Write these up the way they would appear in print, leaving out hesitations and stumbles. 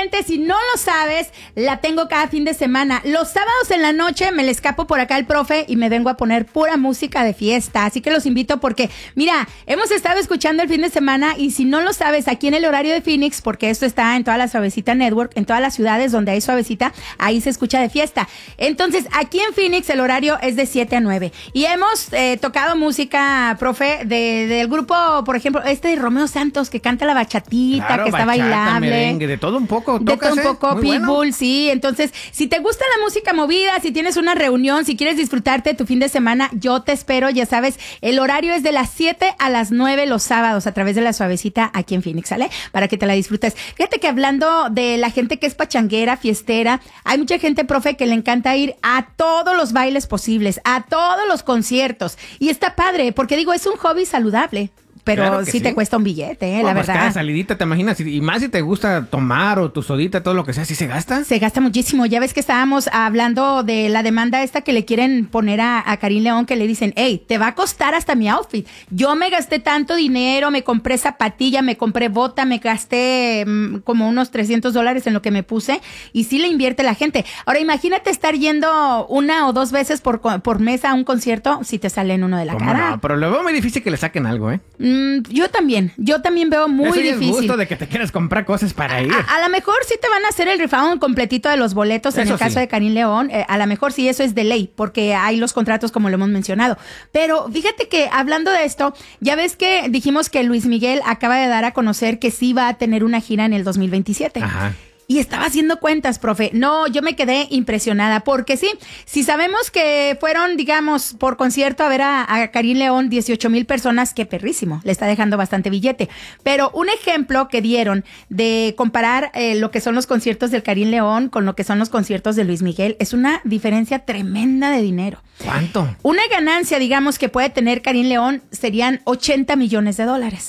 Exactamente, si no lo sabes, la tengo cada fin de semana. Los sábados en la noche me le escapo por acá al profe y me vengo a poner pura música de fiesta. Así que los invito porque, mira, hemos estado escuchando el fin de semana y si no lo sabes, aquí en el horario de Phoenix, porque esto está en toda la Suavecita Network, en todas las ciudades donde hay Suavecita, ahí se escucha de fiesta. Entonces, aquí en Phoenix el horario es de 7 a 9. Y hemos tocado música, profe, del grupo, por ejemplo, de Romeo Santos, que canta la bachatita, claro, que está bachata, bailable. Merengue, de todo un poco. De todo un poco, Muy Pitbull, bueno. sí. Entonces, si te gusta la música movida, si tienes una reunión, si quieres disfrutarte tu fin de semana, yo te espero. Ya sabes, el horario es de las 7 a las 9 los sábados a través de la Suavecita aquí en Phoenix, ¿sale? Para que te la disfrutes. Fíjate que hablando de la gente que es pachanguera, fiestera, hay mucha gente, profe, que le encanta ir a todos los bailes posibles, a todos los conciertos. Y está padre, porque digo, es un hobby saludable. Pero Claro que sí te sí. cuesta un billete, la Pues verdad. cada salidita, ¿te imaginas? Y más si te gusta tomar o tu sodita, todo lo que sea, ¿sí se gasta? Se gasta muchísimo. Ya ves que estábamos hablando de la demanda esta que le quieren poner a Karim León, que le dicen, hey, te va a costar hasta mi outfit. Yo me gasté tanto dinero, me compré zapatilla, me compré bota, me gasté como unos $300 en lo que me puse y sí le invierte la gente. Ahora imagínate estar yendo 1 o 2 veces por mes a un concierto si te sale en uno de la ¿Cómo cara. no? Pero lo veo muy difícil que le saquen algo, ¿eh? Yo también veo muy Eso ya es difícil. gusto de que te quieras comprar cosas para ir. A lo mejor sí te van a hacer el refund completito de los boletos en Eso el caso sí. de Karim León. A lo mejor sí, eso es de ley, porque hay los contratos como lo hemos mencionado. Pero fíjate que hablando de esto, ya ves que dijimos que Luis Miguel acaba de dar a conocer que sí va a tener una gira en el 2027. Ajá. Y estaba haciendo cuentas, profe. No, yo me quedé impresionada porque sí, si sabemos que fueron, digamos, por concierto a ver a Karim León 18,000 personas, qué perrísimo, le está dejando bastante billete. Pero un ejemplo que dieron de comparar lo que son los conciertos del Karim León con lo que son los conciertos de Luis Miguel es una diferencia tremenda de dinero. ¿Cuánto? Una ganancia, digamos, que puede tener Karim León serían $80 millones.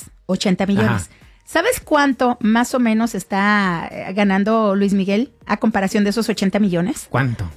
80 millones. Ajá. ¿Sabes cuánto más o menos está ganando Luis Miguel a comparación de esos 80 millones? ¿Cuánto?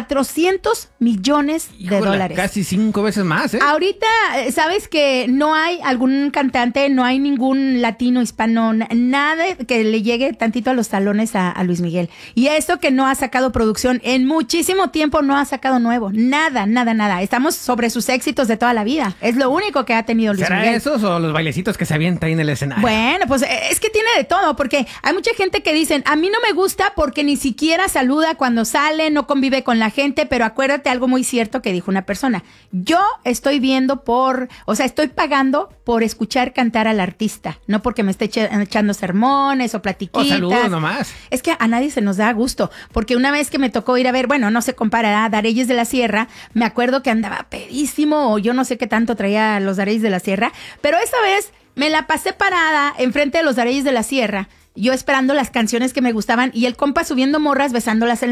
400 millones de Híjole, dólares. Casi 5 veces más, ¿eh? Ahorita, sabes que no hay algún cantante, no hay ningún latino, hispano, nada que le llegue tantito a los talones a Luis Miguel. Y esto que no ha sacado producción en muchísimo tiempo, no ha sacado nuevo. Nada. Estamos sobre sus éxitos de toda la vida. Es lo único que ha tenido Luis ¿Será Miguel. esos o los bailecitos que se avienta ahí en el escenario? Bueno, pues es que tiene de todo, porque hay mucha gente que dicen, a mí no me gusta porque ni siquiera saluda cuando sale, no convive con la gente, pero acuérdate algo muy cierto que dijo una persona. Yo estoy estoy pagando por escuchar cantar al artista, no porque me esté echando sermones o platiquitas. O saludos nomás. Es que a nadie se nos da gusto, porque una vez que me tocó ir a ver, bueno, no se compara, Dareyes de la Sierra, me acuerdo que andaba pedísimo o yo no sé qué tanto traía los Dareyes de la Sierra, pero esa vez me la pasé parada enfrente de los Dareyes de la Sierra, yo esperando las canciones que me gustaban y el compa subiendo morras besándolas en